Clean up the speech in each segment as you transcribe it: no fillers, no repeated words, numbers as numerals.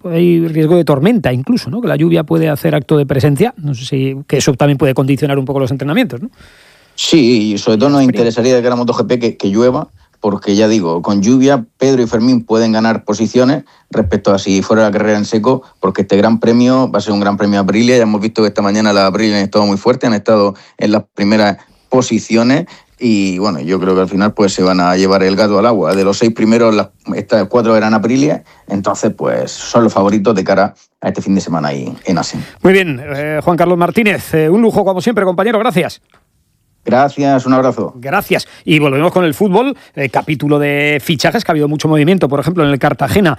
hay riesgo de tormenta incluso, ¿no? Que la lluvia puede hacer acto de presencia. No sé si que eso también puede condicionar un poco los entrenamientos, ¿no? Sí, y sobre todo nos interesaría de cara a MotoGP que llueva, porque ya digo, con lluvia Pedro y Fermín pueden ganar posiciones respecto a si fuera la carrera en seco, porque este Gran Premio va a ser un Gran Premio Aprilia. Ya hemos visto que esta mañana las Aprilia han estado muy fuertes, han estado en las primeras posiciones y bueno, yo creo que al final pues se van a llevar el gato al agua. De los 6 primeros, estas 4 eran Aprilia, entonces pues son los favoritos de cara a este fin de semana ahí en Asen. Muy bien, Juan Carlos Martínez, un lujo como siempre, compañero, gracias. Gracias, un abrazo. Gracias. Y volvemos con el fútbol, capítulo de fichajes, que ha habido mucho movimiento. Por ejemplo, en el Cartagena,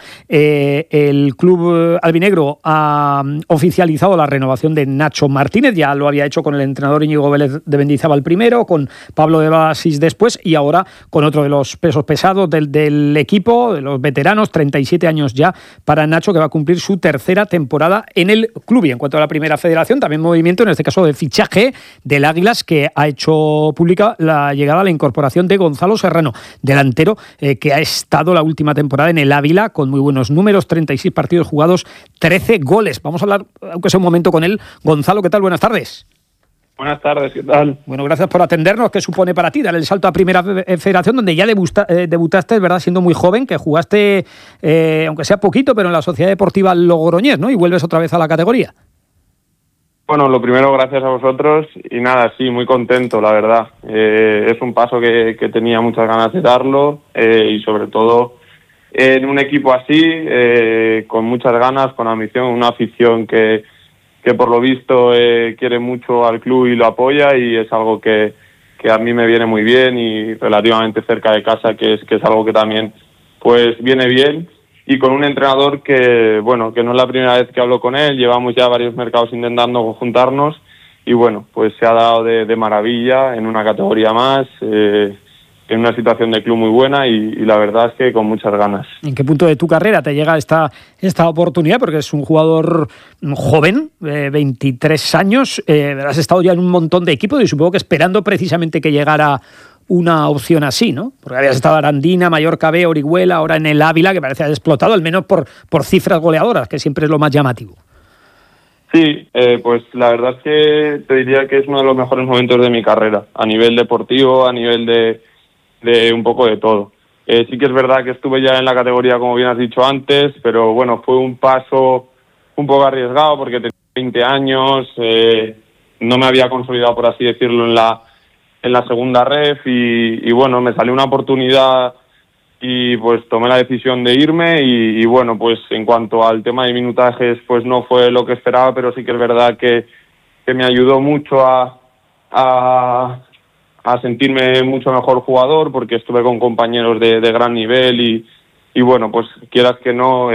el club albinegro ha oficializado la renovación de Nacho Martínez. Ya lo había hecho con el entrenador Íñigo Vélez de Mendizábal primero, con Pablo de Basis después y ahora con otro de los pesos pesados del equipo, de los veteranos, 37 años ya para Nacho, que va a cumplir su tercera temporada en el club. Y en cuanto a la primera federación, también movimiento, en este caso de fichaje del Águilas, que ha hecho pública la llegada a la incorporación de Gonzalo Serrano, delantero que ha estado la última temporada en el Ávila con muy buenos números, 36 partidos jugados, 13 goles. Vamos a hablar, aunque sea un momento, con él. Gonzalo, ¿qué tal? Buenas tardes. Buenas tardes, ¿qué tal? Bueno, gracias por atendernos. ¿Qué supone para ti dar el salto a Primera Federación, donde ya debutaste, ¿verdad?, siendo muy joven, que jugaste, aunque sea poquito, pero en la Sociedad Deportiva Logroñés, ¿no? Y vuelves otra vez a la categoría. Bueno, lo primero, gracias a vosotros y nada, sí, muy contento, la verdad. Es un paso que tenía muchas ganas de darlo y sobre todo en un equipo así, con muchas ganas, con ambición, una afición que por lo visto quiere mucho al club y lo apoya y es algo que a mí me viene muy bien y relativamente cerca de casa, que es algo que también pues viene bien. Y con un entrenador que, bueno, que no es la primera vez que hablo con él, llevamos ya varios mercados intentando juntarnos y, bueno, pues se ha dado de maravilla en una categoría más, en una situación de club muy buena y la verdad es que con muchas ganas. ¿En qué punto de tu carrera te llega esta oportunidad? Porque es un jugador joven, 23 años, has estado ya en un montón de equipos y supongo que esperando precisamente que llegara una opción así, ¿no? Porque habías estado en Arandina, Mallorca B, Orihuela, ahora en el Ávila, que parece haber explotado, al menos por cifras goleadoras, que siempre es lo más llamativo. Sí, pues la verdad es que te diría que es uno de los mejores momentos de mi carrera, a nivel deportivo, a nivel de un poco de todo. Sí que es verdad que estuve ya en la categoría, como bien has dicho antes, pero bueno, fue un paso un poco arriesgado porque tenía 20 años, no me había consolidado, por así decirlo, en la segunda ref y bueno, me salió una oportunidad y pues tomé la decisión de irme y bueno, pues en cuanto al tema de minutajes pues no fue lo que esperaba, pero sí que es verdad que me ayudó mucho a sentirme mucho mejor jugador porque estuve con compañeros de gran nivel y bueno, pues quieras que no,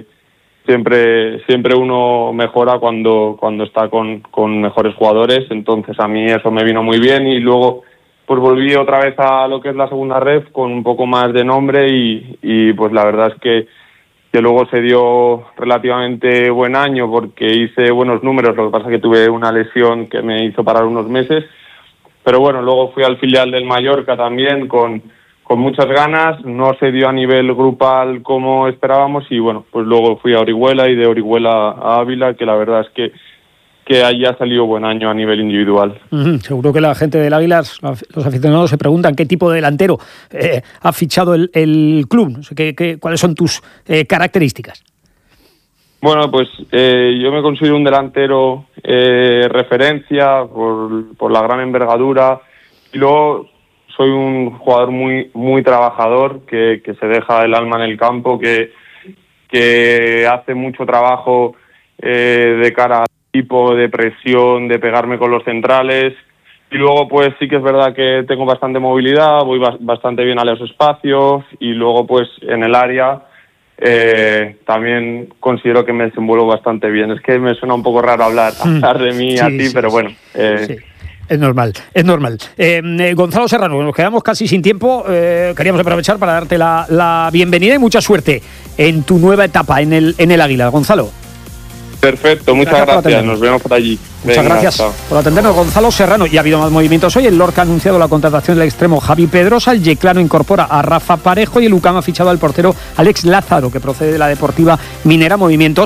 siempre uno mejora cuando está con mejores jugadores, entonces a mí eso me vino muy bien y luego pues volví otra vez a lo que es la segunda ref con un poco más de nombre y pues la verdad es que luego se dio relativamente buen año porque hice buenos números, lo que pasa es que tuve una lesión que me hizo parar unos meses, pero bueno, luego fui al filial del Mallorca también con muchas ganas, no se dio a nivel grupal como esperábamos y bueno, pues luego fui a Orihuela y de Orihuela a Ávila, que la verdad es que ahí ha salido buen año a nivel individual. Seguro que la gente del Águila, los aficionados se preguntan qué tipo de delantero ha fichado el club, no sé, cuáles son tus características. Bueno, pues yo me considero un delantero referencia por la gran envergadura y luego soy un jugador muy muy trabajador que se deja el alma en el campo, que hace mucho trabajo de cara al equipo, de presión, de pegarme con los centrales y luego pues sí que es verdad que tengo bastante movilidad, voy bastante bien a los espacios y luego pues en el área también considero que me desenvuelvo bastante bien. Es que me suena un poco raro hablar de mí a ti, pero bueno. Sí. Es normal. Gonzalo Serrano, nos quedamos casi sin tiempo. Queríamos aprovechar para darte la bienvenida y mucha suerte en tu nueva etapa en el Águila. Gonzalo. Perfecto, muchas gracias. Nos vemos por allí. Muchas gracias por atendernos, Gonzalo Serrano. Y ha habido más movimientos hoy. El Lorca ha anunciado la contratación del extremo Javi Pedrosa, el Yeclano incorpora a Rafa Parejo y el UCAM ha fichado al portero Alex Lázaro, que procede de la Deportiva Minera. Movimientos